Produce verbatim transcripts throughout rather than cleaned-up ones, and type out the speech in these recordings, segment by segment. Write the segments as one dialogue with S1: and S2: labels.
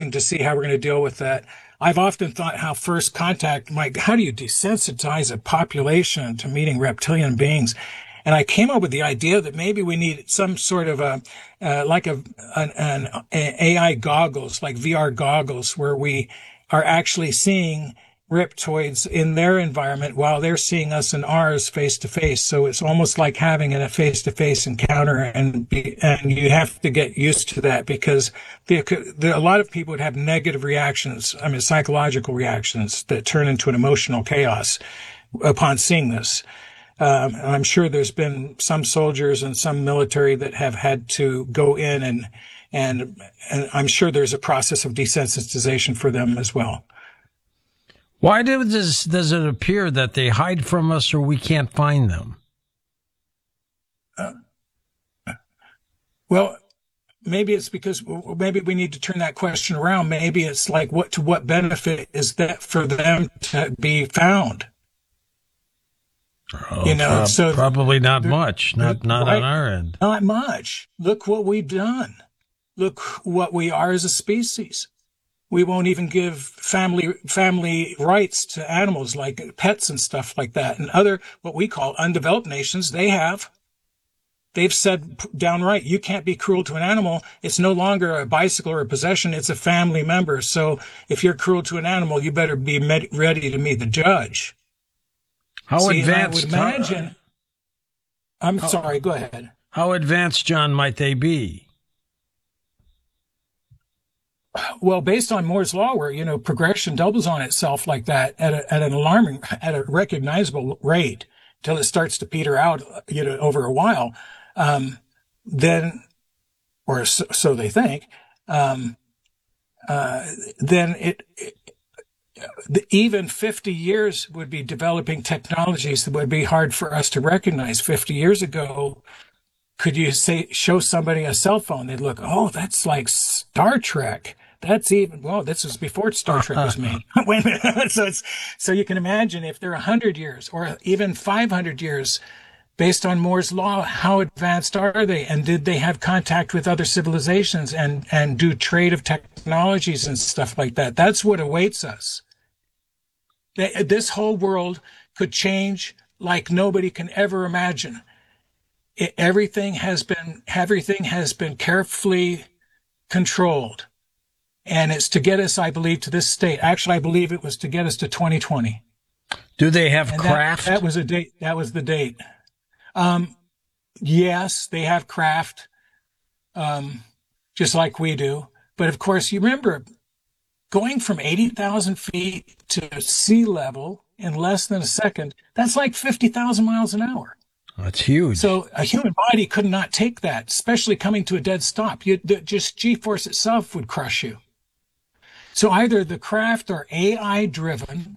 S1: question to see how we're going to deal with that. I've often thought how first contact, like, how do you desensitize a population to meeting reptilian beings? And I came up with the idea that maybe we need some sort of a, uh, like a, an, an A I goggles, like V R goggles, where we are actually seeing riptoids in their environment while they're seeing us in ours face to face. So it's almost like having a face to face encounter, and be, and you have to get used to that, because the, the, a lot of people would have negative reactions. I mean, psychological reactions that turn into an emotional chaos upon seeing this. Um, I'm sure there's been some soldiers and some military that have had to go in and, and, and I'm sure there's a process of desensitization for them as well.
S2: Why does, does it appear that they hide from us or we can't find them?
S1: Uh, well, maybe it's because maybe we need to turn that question around. Maybe it's like, what to what benefit is that for them to be found?
S2: Oh,
S1: you know,
S2: prob-
S1: so
S2: probably not much, not not
S1: right,
S2: on our end.
S1: Not much. Look what we've done. Look what we are as a species. We won't even give family family rights to animals like pets and stuff like that. And other, what we call undeveloped nations, they have. They've said downright, you can't be cruel to an animal. It's no longer a bicycle or a possession. It's a family member. So if you're cruel to an animal, you better be med- ready to meet the judge.
S2: How
S1: See,
S2: advanced?
S1: I would imagine. I'm
S2: how,
S1: sorry, go ahead.
S2: How advanced, John, might they be?
S1: Well, based on Moore's law, where, you know, progression doubles on itself like that at, a, at an alarming, at a recognizable rate till it starts to peter out, you know, over a while, um, then, or so, so they think, um, uh, then it, it the, even fifty years would be developing technologies that would be hard for us to recognize. fifty years ago, could you say, show somebody a cell phone? They'd look, oh, that's like Star Trek. That's even, well, this was before Star Trek was made. Wait a minute. so it's, so you can imagine if they're a hundred years or even five hundred years based on Moore's law, how advanced are they? And did they have contact with other civilizations and, and do trade of technologies and stuff like that? That's what awaits us. They, this whole world could change like nobody can ever imagine. It, everything has been, everything has been carefully controlled. And it's to get us, I believe, to this state. Actually, I believe it was to get us to twenty twenty.
S2: Do they have
S1: and
S2: craft?
S1: That, that was a date. That was the date. Um, yes, they have craft, um, just like we do. But of course, you remember going from eighty thousand feet to sea level in less than a second. That's like fifty thousand miles an hour.
S2: That's huge.
S1: So a human body could not take that, especially coming to a dead stop. You, the, just G-force itself would crush you. So either the craft are A I driven,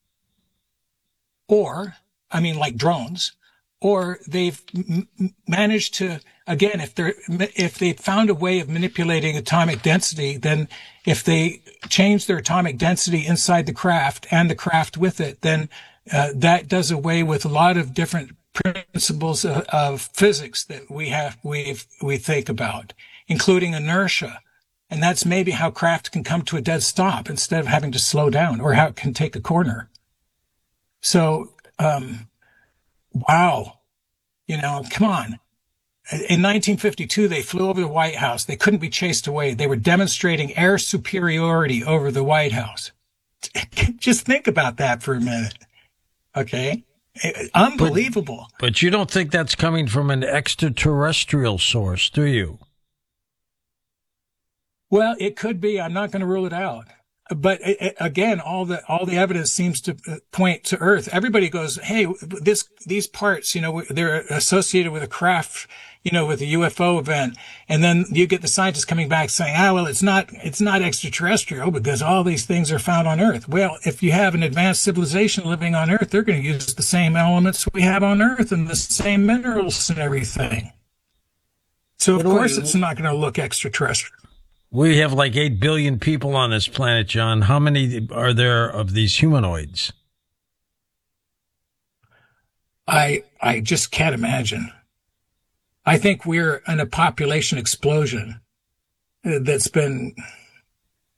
S1: or, I mean, like drones, or they've m- managed to, again, if they're, if they found a way of manipulating atomic density, then if they change their atomic density inside the craft and the craft with it, then uh, that does away with a lot of different principles of, of physics that we have, we we think about, including inertia. And that's maybe how craft can come to a dead stop instead of having to slow down, or how it can take a corner. So, um, wow, you know, come on. In nineteen fifty-two, they flew over the White House. They couldn't be chased away. They were demonstrating air superiority over the White House. Just think about that for a minute. Okay. Unbelievable.
S2: But, but you don't think that's coming from an extraterrestrial source, do you?
S1: Well, it could be. I'm not going to rule it out. But it, it, again, all the all the evidence seems to point to Earth. Everybody goes, "Hey, this these parts, you know, they're associated with a craft, you know, with a U F O event." And then you get the scientists coming back saying, "Ah, well, it's not it's not extraterrestrial because all these things are found on Earth." Well, if you have an advanced civilization living on Earth, they're going to use the same elements we have on Earth and the same minerals and everything. So of course, it's not going to look extraterrestrial.
S2: We have like eight billion people on this planet, John. How many are there of these humanoids?
S1: I I just can't imagine. I think we're in a population explosion that's been